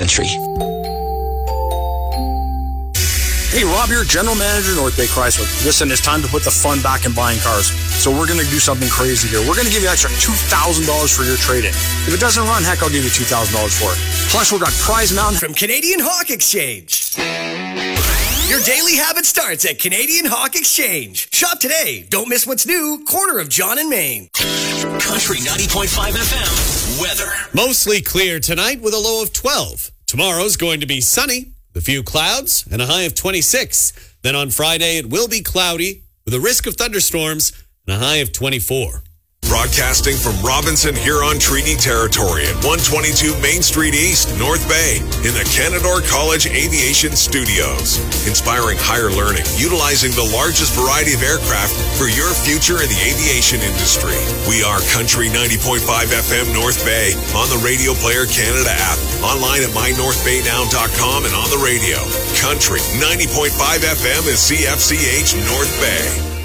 country. Hey, Rob here, General Manager, North Bay Chrysler. Listen, it's time to put the fun back in buying cars. So we're going to do something crazy here. We're going to give you an extra $2,000 for your trade-in. If it doesn't run, heck, I'll give you $2,000 for it. Plus, we've got Prize Mountain from Canadian Hawk Exchange. Your daily habit starts at Canadian Hawk Exchange. Shop today. Don't miss what's new. Corner of John and Main. Country 90.5 FM. Weather. Mostly clear tonight with a low of 12. Tomorrow's going to be sunny, with a few clouds, and a high of 26. Then on Friday, it will be cloudy, with a risk of thunderstorms, and a high of 24. Broadcasting from Robinson Huron Treaty Territory at 122 Main Street East, North Bay, in the Canadore College Aviation Studios. Inspiring higher learning, utilizing the largest variety of aircraft for your future in the aviation industry. We are Country 90.5 FM North Bay, on the Radio Player Canada app, online at mynorthbaynow.com and on the radio. Country 90.5 FM is CFCH North Bay.